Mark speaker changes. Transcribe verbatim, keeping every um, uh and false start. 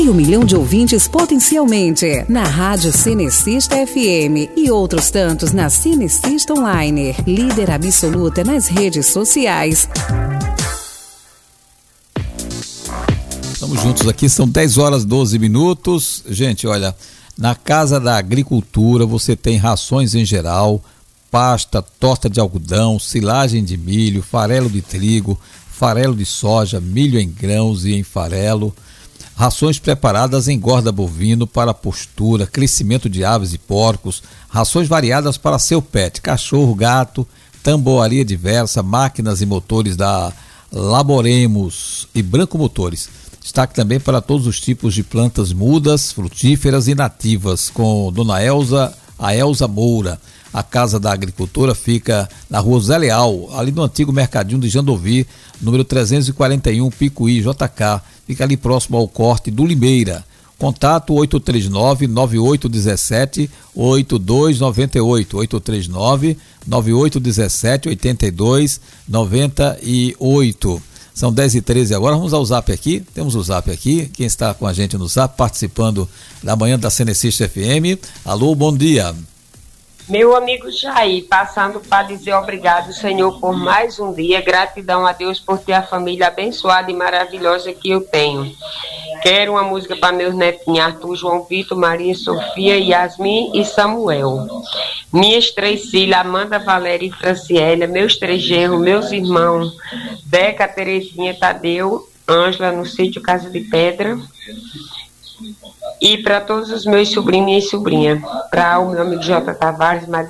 Speaker 1: Meio milhão de ouvintes potencialmente na Rádio Cinecista F M e outros tantos na Cinecista Online, líder absoluta nas redes sociais.
Speaker 2: Estamos juntos aqui, são dez horas e doze minutos. Gente, olha, na Casa da Agricultura você tem rações em geral, pasta, torta de algodão, silagem de milho, farelo de trigo, farelo de soja, milho em grãos e em farelo, rações preparadas em engorda bovino para postura, crescimento de aves e porcos, rações variadas para seu pet, cachorro, gato, tamboaria diversa, máquinas e motores da Laboremos e Branco Motores. Destaque também para todos os tipos de plantas mudas, frutíferas e nativas, com Dona Elza, a Elza Moura. A Casa da Agricultura fica na Rua Zé Leal, ali no antigo Mercadinho de Jandovi, número trezentos e quarenta e um, Picuí, J K. Fica ali próximo ao corte do Limeira. Contato oito três nove, nove oito um sete, oito dois nove oito, oito três nove, nove oito um sete, oito dois nove oito. São dez e treze agora, vamos ao Zap aqui, temos o Zap aqui, quem está com a gente no Zap, participando da manhã da Cinecista F M. Alô, bom dia.
Speaker 3: Meu amigo Jair, passando para dizer obrigado, Senhor, por mais um dia, gratidão a Deus por ter a família abençoada e maravilhosa que eu tenho. Quero uma música para meus netinhos, Arthur, João Vitor, Maria, Sofia, Yasmin e Samuel. Minhas três filhas, Amanda, Valéria e Franciélia, meus três genros, meus irmãos, Deca, Terezinha, Tadeu, Ângela, no sítio Casa de Pedra. E para todos os meus sobrinhos e sobrinhas, para o meu amigo J. Tavares,